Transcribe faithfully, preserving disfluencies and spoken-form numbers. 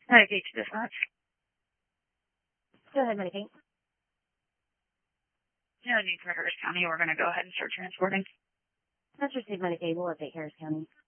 Medicaid to dispatch. Go ahead, Medicaid. No need for Harris County. We're going to go ahead and start transporting. That's received, Medicaid. We'll update Harris County.